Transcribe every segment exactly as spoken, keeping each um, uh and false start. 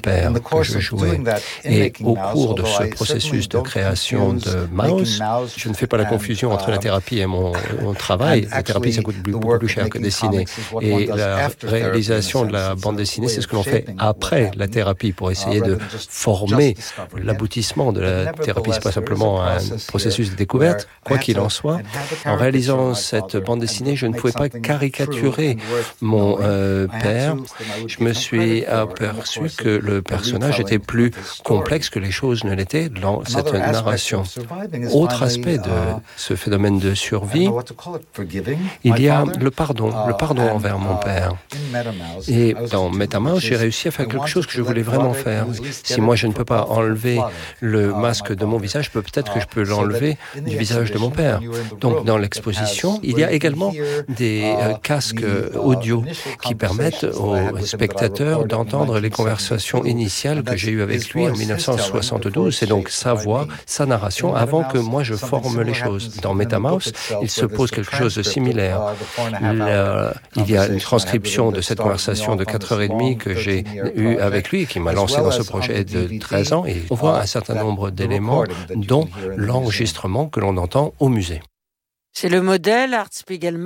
père que je jouais. Et au cours de ce processus de création de Mouse, je ne fais pas la confusion entre la thérapie et mon, mon travail. La thérapie, ça coûte beaucoup plus cher que dessiner. Et la réalisation de la bande dessinée, c'est ce que l'on fait après la thérapie pour essayer de former l'aboutissement de la thérapie. C'est pas simplement un processus de découverte. Quoi qu'il en soit, en réalisant cette bande dessinée, je ne pouvais pas caricaturer mon euh, père. Je me suis aperçu que le personnage était plus complexe que les choses ne l'étaient dans cette narration. Autre aspect de ce phénomène de survie, il y a le pardon, le pardon envers mon père. Et dans MetaMouse, j'ai réussi à faire quelque chose que je voulais vraiment faire. Si moi je ne peux pas enlever le masque de mon visage, peut-être que je peux l'enlever du visage de mon père. Donc dans l'exposition, il y a également des euh, casques audio qui permettent aux spectateurs d'entendre les conversations initiales que j'ai eues avec lui en dix-neuf cent soixante-douze. C'est donc sa voix, sa narration, avant que moi je forme les choses. Dans MetaMouse, il se pose quelque chose de similaire. Le, il y a une transcription de cette conversation de quatre heures trente que j'ai eue avec lui et qui m'a lancé dans ce projet de treize ans. Et on voit un certain nombre d'éléments, dont l'enregistrement que l'on entend au musée. C'est le modèle Art Spiegelman ?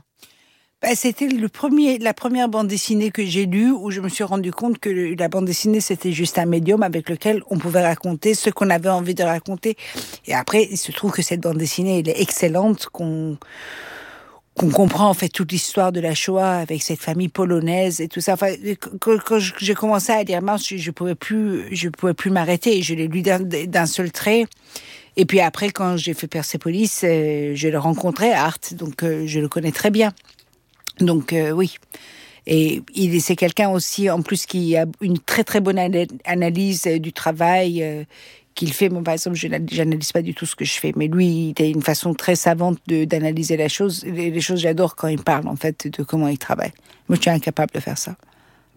Ben, c'était le premier, la première bande dessinée que j'ai lue où je me suis rendu compte que le, la bande dessinée, c'était juste un médium avec lequel on pouvait raconter ce qu'on avait envie de raconter. Et après, il se trouve que cette bande dessinée, elle est excellente, qu'on, qu'on comprend en fait toute l'histoire de la Shoah avec cette famille polonaise et tout ça. Enfin, quand, quand j'ai commencé à lire Mars, je, je pouvais plus, je pouvais plus m'arrêter. Je l'ai lu d'un, d'un seul trait. Et puis après, quand j'ai fait Persepolis, euh, je le rencontrais, Art, donc euh, je le connais très bien. Donc euh, oui, et il c'est quelqu'un aussi en plus qui a une très très bonne analyse du travail euh, qu'il fait. Moi par exemple, je n'analyse pas du tout ce que je fais, mais lui, il a une façon très savante de, d'analyser la chose. Les, les choses, j'adore quand il parle en fait de comment il travaille. Moi, je suis incapable de faire ça. Pourquoi ?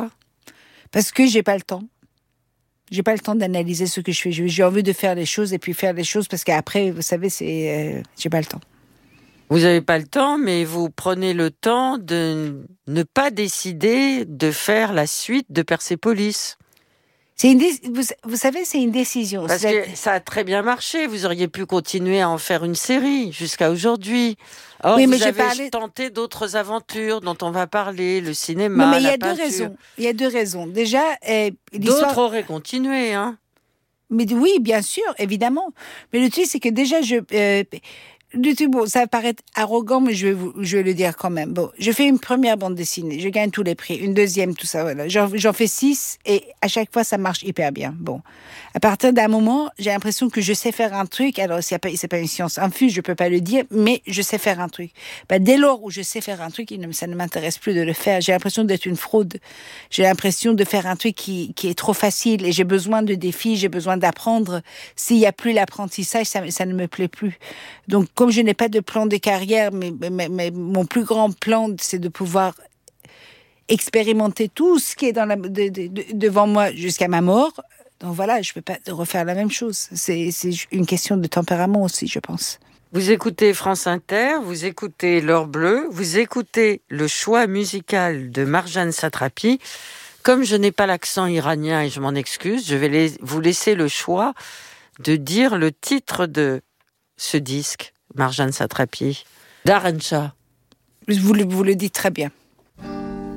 Parce que j'ai pas le temps. J'ai pas le temps d'analyser ce que je fais. J'ai envie de faire les choses et puis faire les choses parce qu'après, vous savez, c'est euh, j'ai pas le temps. Vous n'avez pas le temps, mais vous prenez le temps de ne pas décider de faire la suite de Persepolis. C'est une dé- vous, vous savez, c'est une décision. Parce c'est... que ça a très bien marché. Vous auriez pu continuer à en faire une série jusqu'à aujourd'hui. Or, oui, mais vous j'ai avez parlé... tenté d'autres aventures dont on va parler, le cinéma, non, mais il y la a peinture. deux raisons. Il y a deux raisons. Déjà, euh, d'autres auraient continué, hein. Mais oui, bien sûr, évidemment. Mais le truc, c'est que déjà, je... Euh, Du tout, bon, ça va paraître arrogant, mais je vais, vous, je vais le dire quand même. Bon, je fais une première bande dessinée, je gagne tous les prix, une deuxième, tout ça, voilà. J'en, j'en fais six, et à chaque fois, ça marche hyper bien. Bon, à partir d'un moment, j'ai l'impression que je sais faire un truc. Alors, c'est pas, c'est pas une science infuse, je peux pas le dire, mais je sais faire un truc. Ben, dès lors où je sais faire un truc, il ne, ça ne m'intéresse plus de le faire. J'ai l'impression d'être une fraude. J'ai l'impression de faire un truc qui, qui est trop facile, et j'ai besoin de défis, j'ai besoin d'apprendre. S'il y a plus l'apprentissage, ça, ça ne me plaît plus. Donc, comme je n'ai pas de plan de carrière, mais, mais, mais mon plus grand plan, c'est de pouvoir expérimenter tout ce qui est dans la, de, de, de, devant moi jusqu'à ma mort. Donc voilà, je ne peux pas refaire la même chose. C'est, c'est une question de tempérament aussi, je pense. Vous écoutez France Inter, vous écoutez L'Heure Bleue, vous écoutez le choix musical de Marjane Satrapi. Comme je n'ai pas l'accent iranien et je m'en excuse, je vais les, vous laisser le choix de dire le titre de ce disque. Marjane Satrapi, Darren Shah. Vous le, vous le dites très bien.